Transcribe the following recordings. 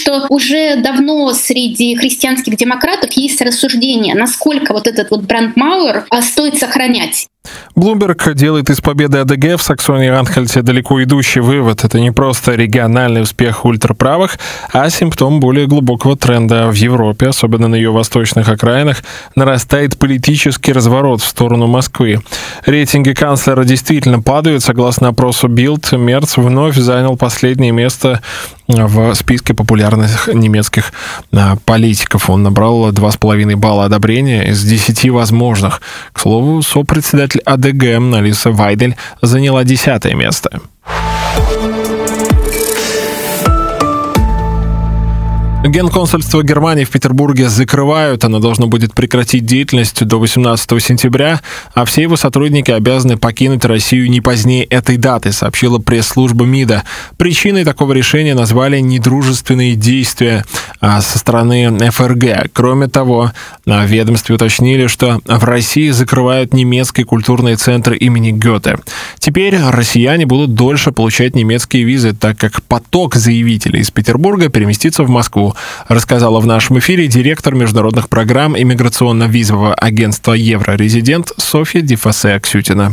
что уже давно среди христианских демократов есть рассуждение, насколько вот этот вот брандмауэр стоит сохранять. Bloomberg делает из победы АДГ в Саксонии-Анхальте далеко идущий вывод. Это не просто региональный успех ультраправых, а симптом более глубокого тренда в Европе, особенно на ее восточных окраинах, нарастает политический разворот в сторону Москвы. Рейтинги канцлера действительно падают. Согласно опросу Bild, Мерц вновь занял последнее место в списке популярных немецких политиков. Он набрал 2,5 балла одобрения из 10 возможных. К слову, сопредседатель АДГ Алиса Вайдель заняла 10-е место. Генконсульство Германии в Петербурге закрывают. Оно должно будет прекратить деятельность до 18 сентября, а все его сотрудники обязаны покинуть Россию не позднее этой даты, сообщила пресс-служба МИДа. Причиной такого решения назвали недружественные действия со стороны ФРГ. Кроме того, в ведомстве уточнили, что в России закрывают немецкий культурный центр имени Гёте. Теперь россияне будут дольше получать немецкие визы, так как поток заявителей из Петербурга переместится в Москву, рассказала в нашем эфире директор международных программ иммиграционно-визового агентства «Еврорезидент» Софья Дефасе-Аксютина.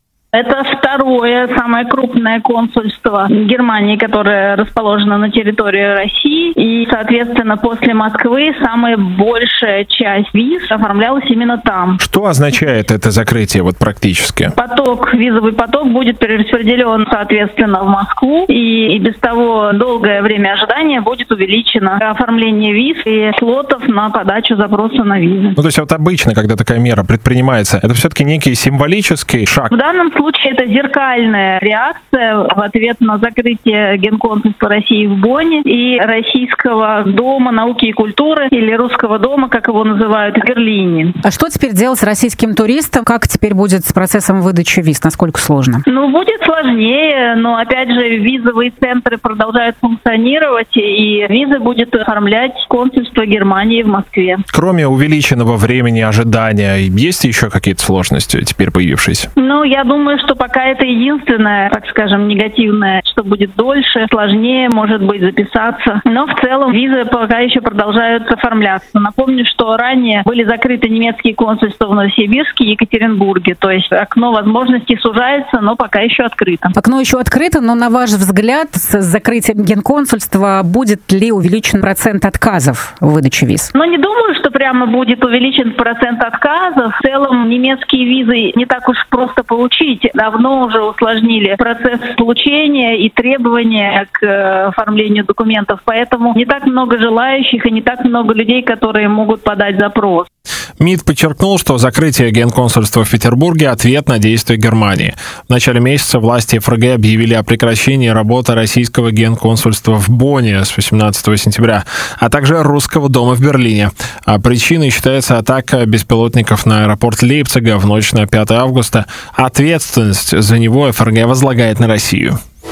Это второе, самое крупное консульство Германии, которое расположено на территории России. И, соответственно, после Москвы самая большая часть виз оформлялась именно там. Что означает это закрытие практически? Визовый поток будет перераспределен, соответственно, в Москву. И без того долгое время ожидания будет увеличено оформление виз и слотов на подачу запроса на визы. То есть обычно, когда такая мера предпринимается, это все-таки некий символический шаг? В данном случае это зеркальная реакция в ответ на закрытие Генконсульства России в Бонне и Российского дома науки и культуры, или Русского дома, как его называют, в Берлине. А что теперь делать с российским туристом? Как теперь будет с процессом выдачи виз? Насколько сложно? Будет сложнее, но, опять же, визовые центры продолжают функционировать, и визы будет оформлять консульство Германии в Москве. Кроме увеличенного времени ожидания, есть еще какие-то сложности теперь появившиеся? Я думаю, что пока это единственное, так скажем, негативное, что будет дольше, сложнее, может быть, записаться. Но в целом визы пока еще продолжают оформляться. Напомню, что ранее были закрыты немецкие консульства в Новосибирске и Екатеринбурге. То есть окно возможностей сужается, но пока еще открыто. Окно еще открыто, но на ваш взгляд, с закрытием генконсульства будет ли увеличен процент отказов в выдаче виз? Не думаю, что прямо будет увеличен процент отказов. В целом немецкие визы не так уж просто получить. Давно уже усложнили процесс получения и требования к оформлению документов. Поэтому не так много желающих и не так много людей, которые могут подать запрос. МИД подчеркнул, что закрытие генконсульства в Петербурге – ответ на действия Германии. В начале месяца власти ФРГ объявили о прекращении работы российского генконсульства в Бонне с 18 сентября, а также Русского дома в Берлине. Причиной считается атака беспилотников на аэропорт Лейпцига в ночь на 5 августа. Ответственность за него ФРГ возлагает на Россию.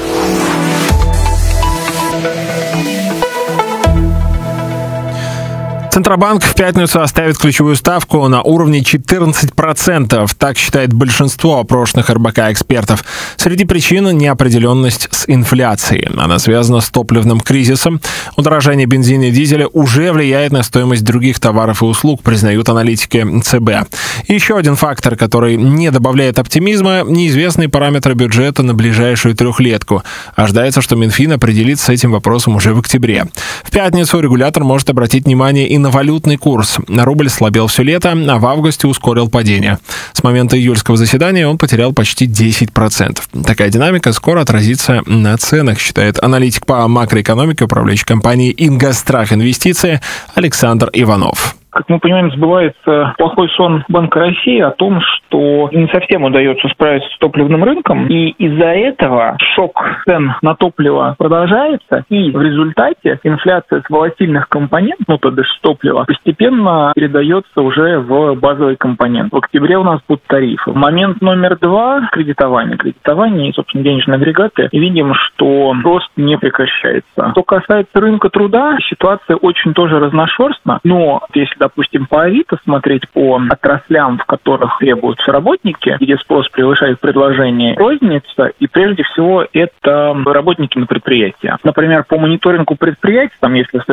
Центробанк в пятницу оставит ключевую ставку на уровне 14%. Так считает большинство опрошенных РБК экспертов. Среди причин неопределенность с инфляцией. Она связана с топливным кризисом. Удорожание бензина и дизеля уже влияет на стоимость других товаров и услуг, признают аналитики ЦБ. И еще один фактор, который не добавляет оптимизма – неизвестные параметры бюджета на ближайшую трехлетку. Ожидается, что Минфин определится с этим вопросом уже в октябре. В пятницу регулятор может обратить внимание и на валютный курс. Рубль слабел все лето, а в августе ускорил падение. С момента июльского заседания он потерял почти 10%. Такая динамика скоро отразится на ценах, считает аналитик по макроэкономике, управляющей компании «Ингострах Инвестиции» Александр Иванов. Как мы понимаем, сбывается плохой сон Банка России о том, что не совсем удается справиться с топливным рынком, и из-за этого шок цен на топливо продолжается, и в результате инфляция с волатильных компонентов, то бишь топлива, постепенно передается уже в базовый компонент. В октябре у нас будут тарифы. Момент номер 2 – кредитование и, собственно, денежные агрегаты. Видим, что рост не прекращается. Что касается рынка труда, ситуация очень тоже разношерстна, но если допустим, по Авито смотреть по отраслям, в которых требуются работники, где спрос превышает предложение, розница, и прежде всего это работники на предприятии. Например, по мониторингу предприятий, если